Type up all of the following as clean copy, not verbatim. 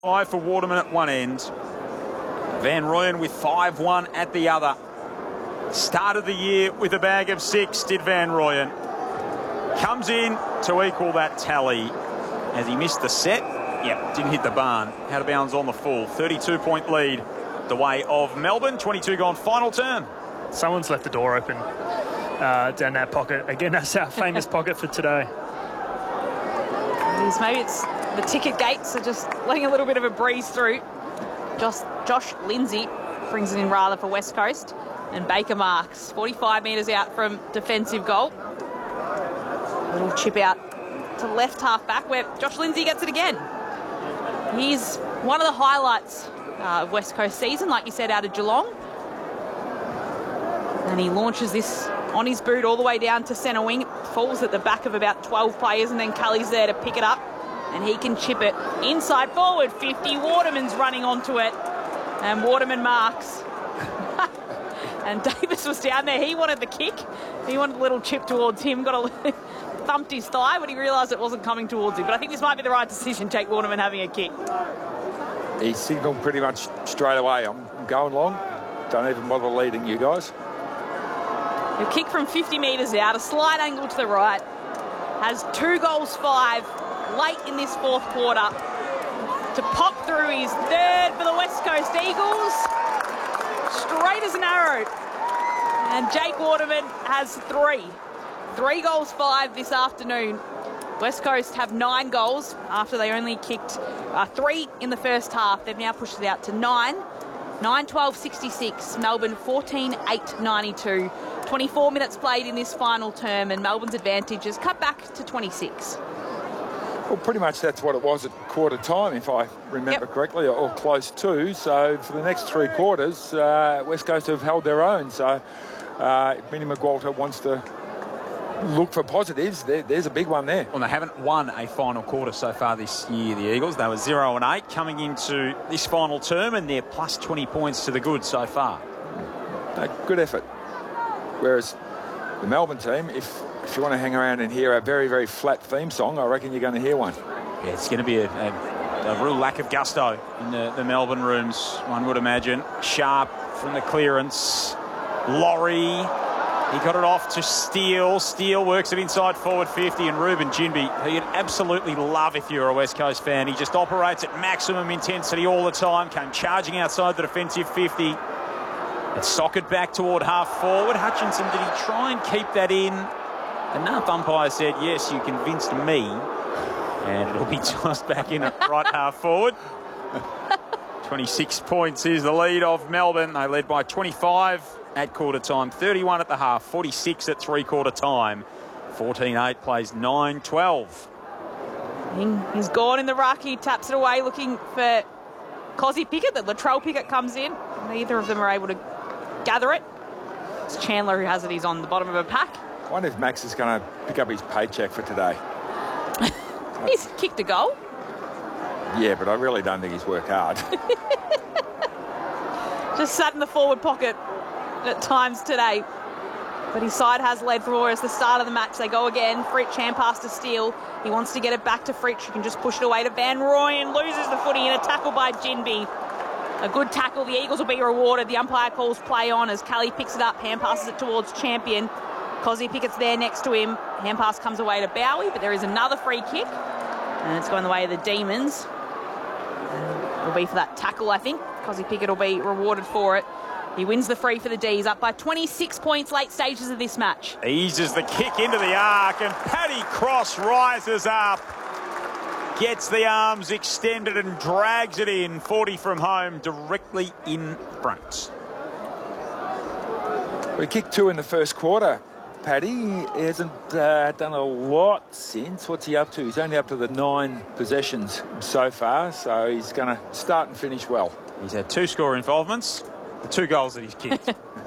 5 for Waterman at one end. Van Rooyen with 5-1 at the other. Started the year with a bag of 6, did Van Rooyen. Comes in to equal that tally as he missed the set. Yep, didn't hit the barn. Out of bounds on the full. 32-point lead the way of Melbourne. 22 gone, final turn. Someone's left the door open down that pocket. Again, that's our famous pocket for today. Maybe it's the ticket gates are just letting a little bit of a breeze through. Josh Lindsay brings it in rather for West Coast. And Baker Marks, 45 metres out from defensive goal. Little chip out to left half back where Josh Lindsay gets it again. He's one of the highlights of West Coast season, like you said, out of Geelong. And he launches this on his boot all the way down to centre wing. It falls at the back of about 12 players, and then Cully's there to pick it up. And he can chip it inside forward 50. Waterman's running onto it. And Waterman marks. And Davis was down there. He wanted the kick. He wanted a little chip towards him. Thumped his thigh when he realised it wasn't coming towards him. But I think this might be the right decision, Jake Waterman having a kick. He signalled pretty much straight away. I'm going long. Don't even bother leading you guys. He'll kick from 50 metres out. A slight angle to the right. Has 2 goals, 5. Late in this fourth quarter to pop through his third for the West Coast Eagles. Straight as an arrow. And Jake Waterman has 3. 3 goals, 5 this afternoon. West Coast have 9 goals after they only kicked 3 in the first half. They've now pushed it out to 9. 9-12-66. Melbourne 14-8-92. 24 minutes played in this final term, and Melbourne's advantage is cut back to 26. Well, pretty much that's what it was at quarter time, if I remember correctly, or close to. So for the next 3 quarters, West Coast have held their own. So if Minnie McWalter wants to look for positives, there's a big one there. Well, they haven't won a final quarter so far this year, the Eagles. They were 0-8 coming into this final term, and they're plus 20 points to the good so far. Good effort. Whereas the Melbourne team, if you want to hang around and hear a very, very flat theme song, I reckon you're going to hear one. Yeah, it's going to be a real lack of gusto in the Melbourne rooms, one would imagine. Sharp from the clearance. Laurie, he got it off to Steele. Steele works it inside forward 50, and Ruben Ginbey, who you'd absolutely love if you're a West Coast fan. He just operates at maximum intensity all the time, came charging outside the defensive 50. It's socked back toward half forward. Hutchinson, did he try and keep that in? Enough umpire said, yes, you convinced me. And it'll be tossed back in at right half forward. 26 points is the lead of Melbourne. They led by 25 at quarter time, 31 at the half, 46 at 3/4 time. 14-8 plays 9-12. He's gone in the ruck. He taps it away looking for Cozzy Pickett. The Latrell Pickett comes in. Neither of them are able to gather it. It's Chandler who has it. He's on the bottom of a pack. I wonder if Max is going to pick up his paycheck for today. He's kicked a goal. Yeah, but I really don't think he's worked hard. Just sat in the forward pocket at times today. But his side has led for as the start of the match. They go again. Fritsch hand pass to Steele. He wants to get it back to Fritsch. He can just push it away to Van Rooyen. Loses the footy in a tackle by Ginbey. A good tackle. The Eagles will be rewarded. The umpire calls play on as Kelly picks it up. Hand passes it towards Champion. Cozzy Pickett's there next to him. Hand pass comes away to Bowie, but there is another free kick. And it's going the way of the Demons. It'll be for that tackle, I think. Cozzy Pickett will be rewarded for it. He wins the free for the D's, up by 26 points late stages of this match. Eases the kick into the arc, and Paddy Cross rises up. Gets the arms extended and drags it in. 40 from home, directly in front. We kicked 2 in the first quarter. Paddy hasn't done a lot since. What's he up to? He's only up to the 9 possessions so far, so he's going to start and finish well. He's had 2 score involvements, the 2 goals that he's kicked.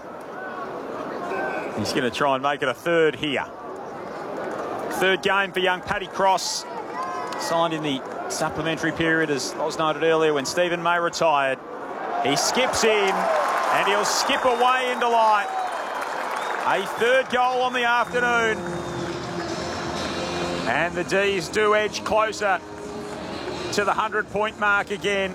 He's going to try and make it a third here. Third game for young Paddy Cross. Signed in the supplementary period, as I was noted earlier, when Stephen May retired. He skips in, and he'll skip away into light. A third goal on the afternoon. And the D's do edge closer to the 100-point mark again.